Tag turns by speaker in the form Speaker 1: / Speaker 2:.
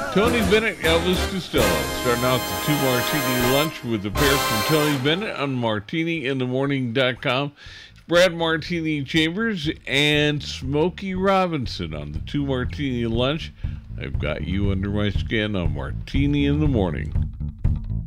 Speaker 1: Tony Bennett, Elvis Costello. Starting out the Two Martini Lunch with the pair from Tony Bennett on martiniinthemorning.com. Brad Martini Chambers and Smokey Robinson on the Two Martini Lunch. I've got you under my skin on Martini in the Morning.